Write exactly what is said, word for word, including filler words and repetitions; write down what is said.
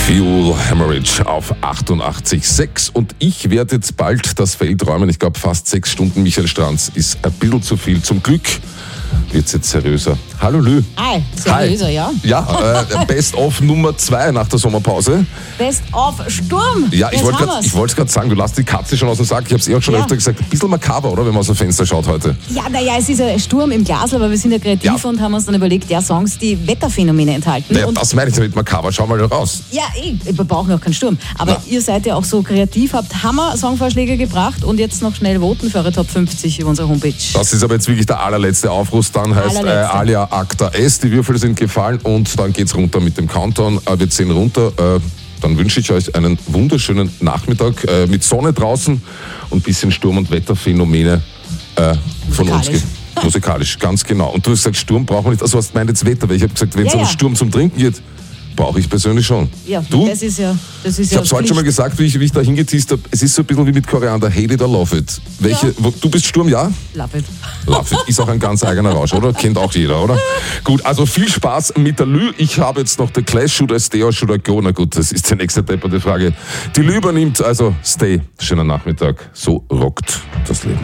Fuel Hemorrhage auf achtundachtzig Komma sechs und ich werde jetzt bald das Feld räumen. Ich glaube fast sechs Stunden Michael Stranz ist ein bisschen zu viel. Zum Glück wird es jetzt seriöser. Hallo Lü. Hi, seriöser, Hi. ja? Ja, äh, Best-of Nummer zwei nach der Sommerpause. Best-of Sturm. Ja, ich Jetzt wollte haben wir's. es gerade sagen, du lässt die Katze schon aus dem Sack. Ich habe es eh auch schon Ja. öfter gesagt, ein bisschen makaber, oder, wenn man aus dem Fenster schaut heute. Ja, naja, es ist ein Sturm im Glas, aber wir sind ja kreativ Ja. und haben uns dann überlegt, ja, Songs, die Wetterphänomene enthalten. Naja, und das meine ich damit makaber. Schau mal da raus. ja, eh, wir brauchen auch keinen Sturm. Aber Na. ihr seid ja auch so kreativ, habt Hammer-Songvorschläge gebracht und jetzt noch schnell voten für eure Top fünfzig über unsere Homepage. Das ist aber jetzt wirklich der allerletzte Aufruf. Dann heißt äh, Allerletzte. Alia Acta S. Die Würfel sind gefallen und dann geht's runter mit dem Countdown. Äh, wir ziehen runter. Äh, dann wünsche ich euch einen wunderschönen Nachmittag äh, mit Sonne draußen und ein bisschen Sturm- und Wetterphänomene äh, von uns. Musikalisch. Ge- Musikalisch, ganz genau. Und du hast gesagt, Sturm brauchen wir nicht. Also hast du meint jetzt Wetter, weil ich habe gesagt, wenn es Ja, um ja. Sturm zum Trinken geht, brauche ich persönlich schon. Ja, Du? das ist ja, das ist Ich ja habe es heute schon mal Pflicht. gesagt, wie ich, wie ich da hingeteased habe. Es ist so ein bisschen wie mit Koriander. Hate it or love it. Welche, Ja. wo, du bist Sturm, ja? Love it. Love it. Ist auch ein ganz eigener Rausch, oder? Kennt auch jeder, oder? Gut, also viel Spaß mit der Lü. Ich habe jetzt noch The Clash, Should I Stay or Should I Go? Na gut, das ist die nächste depperte Frage. Die Lü übernimmt, also stay. Schönen Nachmittag. So rockt das Leben.